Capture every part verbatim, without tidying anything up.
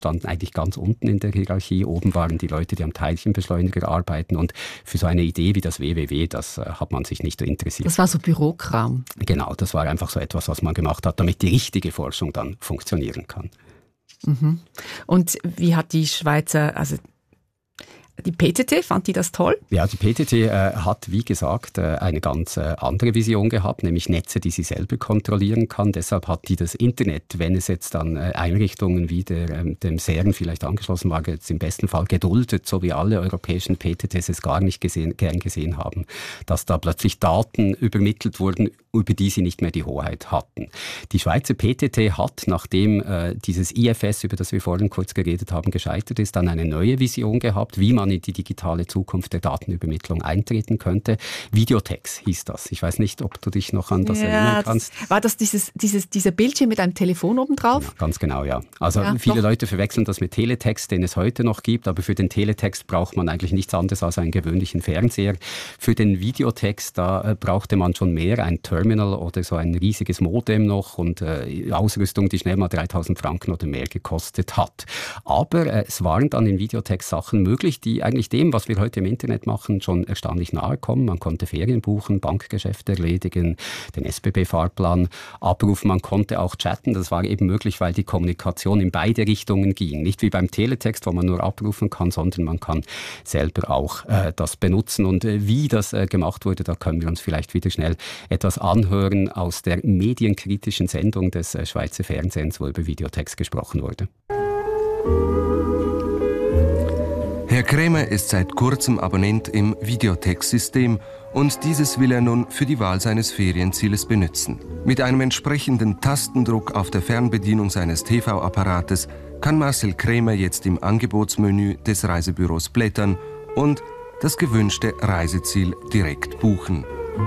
standen eigentlich ganz unten in der Hierarchie. Oben waren die Leute, die am Teilchenbeschleuniger arbeiten. Und für so eine Idee wie das W W W, das äh, hat man sich nicht interessiert. Das war so Bürokram. Genau, das war einfach so etwas, was man gemacht hat, damit die richtige Forschung dann funktionieren kann. Mhm. Und wie hat die Schweizer, also die P T T, fand die das toll? Ja, die P T T äh, hat, wie gesagt, äh, eine ganz äh, andere Vision gehabt, nämlich Netze, die sie selber kontrollieren kann. Deshalb hat die das Internet, wenn es jetzt an äh, Einrichtungen wie der, ähm, dem CERN vielleicht angeschlossen war, jetzt im besten Fall geduldet, so wie alle europäischen P T Ts es gar nicht gesehen, gern gesehen haben, dass da plötzlich Daten übermittelt wurden, über die sie nicht mehr die Hoheit hatten. Die Schweizer P T T hat, nachdem äh, dieses I F S, über das wir vorhin kurz geredet haben, gescheitert ist, dann eine neue Vision gehabt, wie man in die digitale Zukunft der Datenübermittlung eintreten könnte. Videotex hieß das. Ich weiß nicht, ob du dich noch an das ja, erinnern kannst. Das, war das dieses, dieses, dieser Bildschirm mit einem Telefon oben drauf? Ja, ganz genau, ja. Also ja, viele doch. Leute verwechseln das mit Teletext, den es heute noch gibt, aber für den Teletext braucht man eigentlich nichts anderes als einen gewöhnlichen Fernseher. Für den Videotext, da äh, brauchte man schon mehr, ein Terminal oder so ein riesiges Modem noch und äh, Ausrüstung, die schnell mal dreitausend Franken oder mehr gekostet hat. Aber äh, es waren dann in Videotext Sachen möglich, die eigentlich dem, was wir heute im Internet machen, schon erstaunlich nahe kommen. Man konnte Ferien buchen, Bankgeschäfte erledigen, den S B B-Fahrplan abrufen. Man konnte auch chatten. Das war eben möglich, weil die Kommunikation in beide Richtungen ging. Nicht wie beim Teletext, wo man nur abrufen kann, sondern man kann selber auch äh, das benutzen. Und äh, wie das äh, gemacht wurde, da können wir uns vielleicht wieder schnell etwas anhören aus der medienkritischen Sendung des äh, Schweizer Fernsehens, wo über Videotext gesprochen wurde. Herr Krämer ist seit kurzem Abonnent im Videotext-System und dieses will er nun für die Wahl seines Ferienzieles benutzen. Mit einem entsprechenden Tastendruck auf der Fernbedienung seines T V-Apparates kann Marcel Krämer jetzt im Angebotsmenü des Reisebüros blättern und das gewünschte Reiseziel direkt buchen.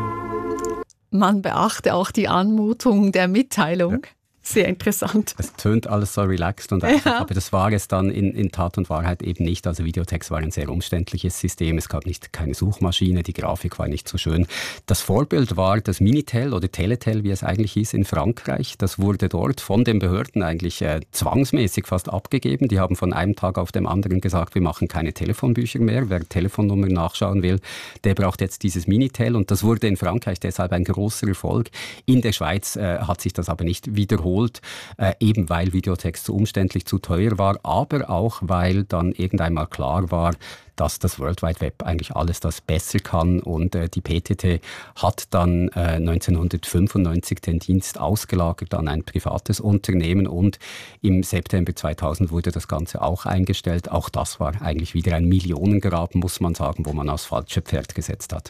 Man beachte auch die Anmutung der Mitteilung. Ja. Sehr interessant. Es tönt alles so relaxed und einfach, ja. aber das war es dann in, in Tat und Wahrheit eben nicht. Also Videotext war ein sehr umständliches System. Es gab nicht keine Suchmaschine, die Grafik war nicht so schön. Das Vorbild war das Minitel oder Teletel, wie es eigentlich hieß, in Frankreich. Das wurde dort von den Behörden eigentlich äh, zwangsmäßig fast abgegeben. Die haben von einem Tag auf den anderen gesagt, wir machen keine Telefonbücher mehr. Wer Telefonnummern nachschauen will, der braucht jetzt dieses Minitel. Und das wurde in Frankreich deshalb ein großer Erfolg. In der Schweiz äh, hat sich das aber nicht wiederholt. Äh, eben weil Videotext zu umständlich, zu teuer war, aber auch weil dann irgendwann mal klar war, dass das World Wide Web eigentlich alles das besser kann und äh, die P T T hat dann äh, neunzehnhundertfünfundneunzig den Dienst ausgelagert an ein privates Unternehmen und im September zweitausend wurde das Ganze auch eingestellt. Auch das war eigentlich wieder ein Millionengrab, muss man sagen, wo man aufs falsche Pferd gesetzt hat.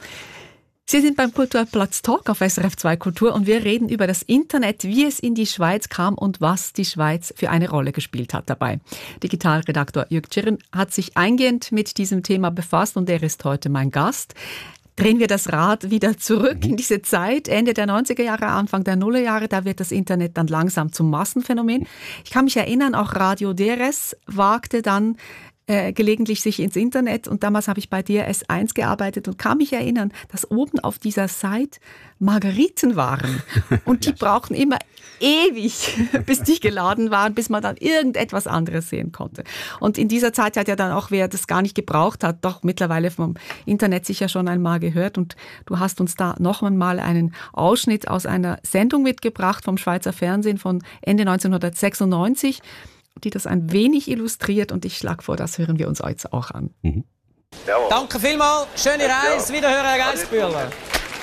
Sie sind beim Kulturplatz Talk auf S R F zwei Kultur und wir reden über das Internet, wie es in die Schweiz kam und was die Schweiz für eine Rolle gespielt hat dabei. Digitalredaktor Jürg Tschirren hat sich eingehend mit diesem Thema befasst und er ist heute mein Gast. Drehen wir das Rad wieder zurück in diese Zeit, Ende der neunziger Jahre, Anfang der Nullerjahre, da wird das Internet dann langsam zum Massenphänomen. Ich kann mich erinnern, auch Radio D R S wagte dann Äh, gelegentlich sich ins Internet und damals habe ich bei D R S eins gearbeitet und kann mich erinnern, dass oben auf dieser Seite Margeriten waren und die ja. brauchen immer ewig, bis die geladen waren, bis man dann irgendetwas anderes sehen konnte. Und in dieser Zeit hat ja dann auch, wer das gar nicht gebraucht hat, doch mittlerweile vom Internet sicher schon einmal gehört und du hast uns da noch einmal einen Ausschnitt aus einer Sendung mitgebracht vom Schweizer Fernsehen von Ende neunzehnhundertsechsundneunzig, die das ein wenig illustriert und ich schlage vor, das hören wir uns jetzt auch an. Mhm. Danke vielmals, schöne Reise, wiederhören, Herr Geissbühler.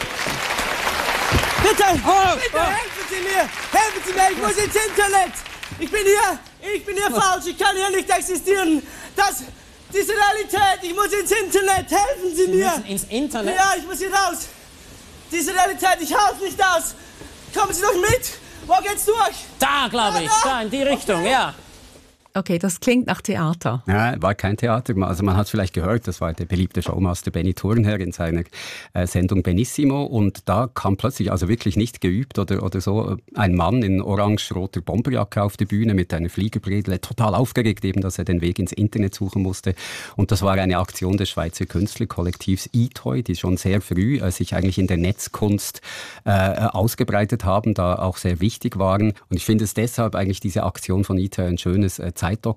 Bitte, oh, bitte oh. helfen Sie mir, helfen Sie mir, ich muss ins Internet. Ich bin hier, ich bin hier oh. falsch, ich kann hier nicht existieren. Das, diese Realität, ich muss ins Internet, helfen Sie, Sie mir. Sie müssen ins Internet? Ja, ich muss hier raus. Diese Realität, ich halte nicht aus. Kommen Sie doch mit, wo geht's durch? Da, glaube ich, da in die Richtung, okay. ja. Okay, das klingt nach Theater. Ja, war kein Theater. Also man hat es vielleicht gehört, das war der beliebte Showmaster Benny Thurnherr in seiner äh, Sendung Benissimo. Und da kam plötzlich, also wirklich nicht geübt oder, oder so, ein Mann in orange-roter Bomberjacke auf die Bühne mit einer Fliegerbredle, total aufgeregt eben, dass er den Weg ins Internet suchen musste. Und das war eine Aktion des Schweizer Künstlerkollektivs eToy, die schon sehr früh äh, sich eigentlich in der Netzkunst äh, ausgebreitet haben, da auch sehr wichtig waren. Und ich finde es deshalb eigentlich diese Aktion von eToy ein schönes äh, Zeichen Zeitdoc